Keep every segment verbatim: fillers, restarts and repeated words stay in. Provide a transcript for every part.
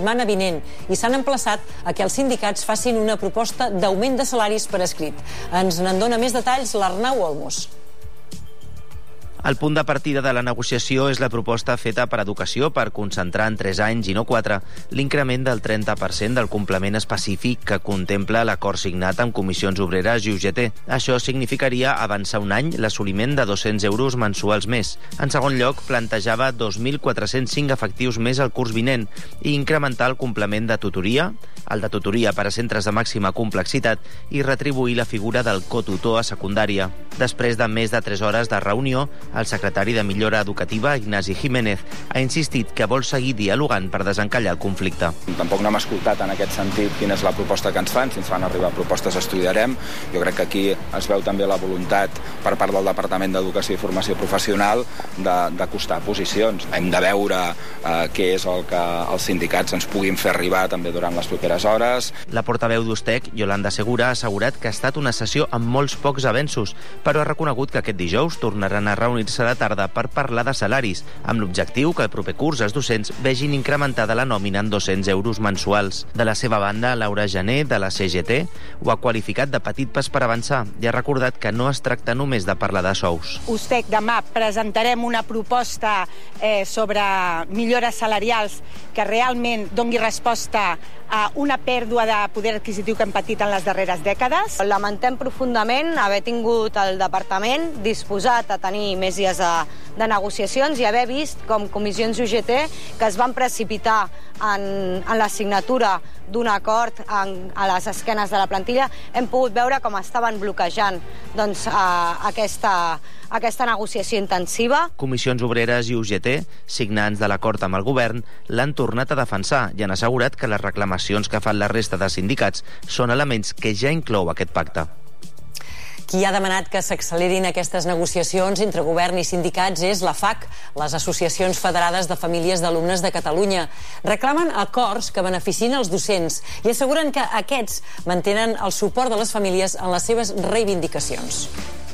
setmana vinent i s'han emplaçat a que els sindicats facin una proposta d'augment de salaris per escrit. Ens n'en dona més detalls l'Arnau Olmos. El punt de partida de la negociació és la proposta feta per Educació per concentrar en tres anys i no quatre l'increment del trenta per cent del complement específic que contempla l'acord signat amb Comissions Obreres i U G T. Això significaria avançar un any l'assoliment de dos-cents euros mensuals més. En segon lloc, plantejava dos mil quatre-cents cinc efectius més al curs vinent i incrementar el complement de tutoria, el de tutoria per a centres de màxima complexitat i retribuir la figura del cotutor a secundària. Després de més de tres hores de reunió, el secretari de Millora Educativa, Ignasi Jiménez, ha insistit que vol seguir dialogant per desencallar el conflicte. Tampoc no hem escoltat en aquest sentit quina és la proposta que ens fan. Si ens fan arribar propostes estudiarem. Jo crec que aquí es veu també la voluntat per part del Departament d'Educació i Formació Professional d'acostar posicions. Hem de veure eh, què és el que els sindicats ens puguin fer arribar també durant les properes hores. La portaveu d'Ustec, Yolanda Segura, ha assegurat que ha estat una sessió amb molts pocs avenços, però ha reconegut que aquest dijous tornaran a reunir a la tarda per parlar de salaris, amb l'objectiu que el proper curs els docents vegin incrementada la nòmina en dos-cents euros mensuals. De la seva banda, Laura Jané, de la C G T, ho ha qualificat de petit pas per avançar i ha recordat que no es tracta només de parlar de sous. Ustec, demà presentarem una proposta eh, sobre millores salarials que realment doni resposta a una pèrdua de poder adquisitiu que hem patit en les darreres dècades. Lamentem profundament haver tingut el departament disposat a tenir més dies de, de negociacions i haver vist com comissions U G T que es van precipitar en, en la signatura d'un acord en, a les esquenes de la plantilla. Hem pogut veure com estaven bloquejant doncs, a, aquesta, aquesta negociació intensiva. Comissions Obreres i U G T, signants de l'acord amb el govern, l'han tornat a defensar i han assegurat que les reclamacions que fan la resta de sindicats són elements que ja inclou aquest pacte. Qui ha demanat que s'accelerin aquestes negociacions entre govern i sindicats és la F A C, les Associacions Federades de Famílies d'Alumnes de Catalunya. Reclamen acords que beneficien els docents i asseguren que aquests mantenen el suport de les famílies en les seves reivindicacions.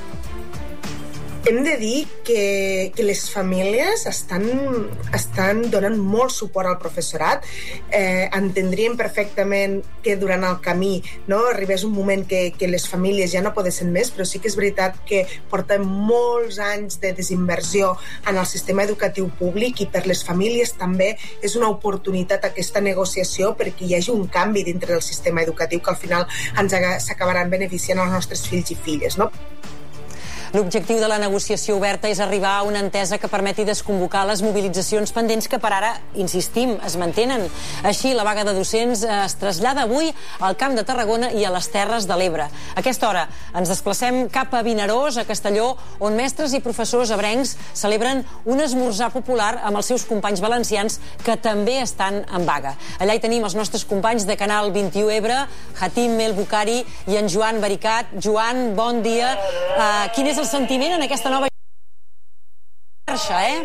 Hem de dir que, que les famílies estan, estan donant molt suport al professorat. Eh, entendríem perfectament que durant el camí no, arribés un moment que, que les famílies ja no poguessin més, però sí que és veritat que portem molts anys de desinversió en el sistema educatiu públic i per les famílies també és una oportunitat aquesta negociació perquè hi hagi un canvi dintre del sistema educatiu que al final ens s'acabaran beneficiant els nostres fills i filles, no? L'objectiu de la negociació oberta és arribar a una entesa que permeti desconvocar les mobilitzacions pendents que per ara, insistim, es mantenen. Així, la vaga de docents es trasllada avui al Camp de Tarragona i a les Terres de l'Ebre. A aquesta hora ens desplacem cap a Vinaròs, a Castelló, on mestres i professors ebrencs celebren un esmorzar popular amb els seus companys valencians que també estan en vaga. Allà hi tenim els nostres companys de Canal vint-i-u Ebre, Hatim El Bukhari i en Joan Baricat. Joan, bon dia. Uh, quin és el sentiment en aquesta nova marxa, eh?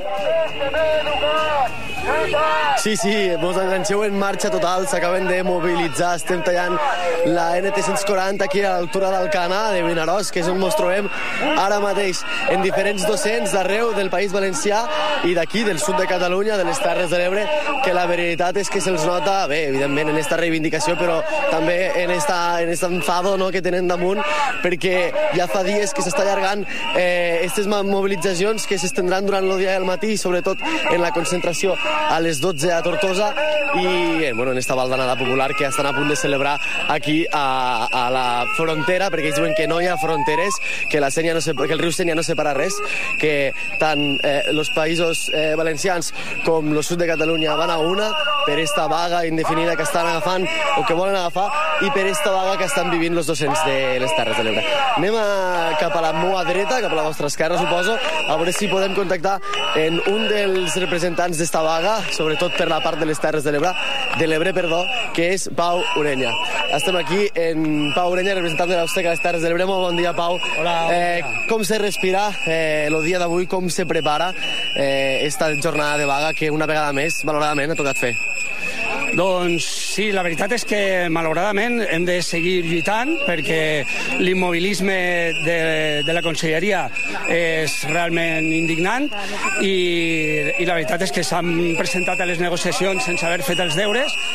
Sí, sí, vos enganxeu en marxa total, s'acaben de mobilitzar, estem tallant la N T cent quaranta aquí a l'altura d'Alcanar, de Vinaròs, que és on ens trobem ara mateix, en diferents docents d'arreu del País Valencià i d'aquí, del sud de Catalunya, de les Terres de l'Ebre, que la veritat és que se'ls nota, bé, evidentment, en esta reivindicació, però també en esta, en esta enfado no, que tenen damunt, perquè ja fa dies que s'està allargant eh, aquestes mobilitzacions que s'estendran durant el dia del matí, sobretot en la concentració a les dotze a Tortosa i bueno, en esta baldanada popular que estan a punt de celebrar aquí a, a la frontera, perquè ells diuen que no hi ha fronteres, que, la Senya no se, que el riu Senya no separa res, que tant eh, els països eh, valencians com el sud de Catalunya van a una per esta vaga indefinida que estan agafant o que volen agafar i per esta vaga que estan vivint els docents de les Terres de l'Ebre. Anem a, cap a la meua dreta, cap a la vostra esquerra, suposo, a veure si podem contactar en un dels representants d'esta vaga, sobretot per la part de les Terres de l'Ebre, de l'Ebre, perdó, que és Pau Urenya. Estem aquí en Pau Urenya, representant de l'Austec a les Terres de l'Ebre. Molt bon dia, Pau. Hola. Eh, com se respira eh, el dia d'avui, com se prepara eh, esta jornada de vaga que una vegada més, malauradament, ha tocat fer? Doncs sí, la veritat és que malauradament hem de seguir lluitant perquè l'immobilisme de, de la conselleria és realment indignant i, i la veritat és que s'han presentat a les negociacions sense haver fet els deures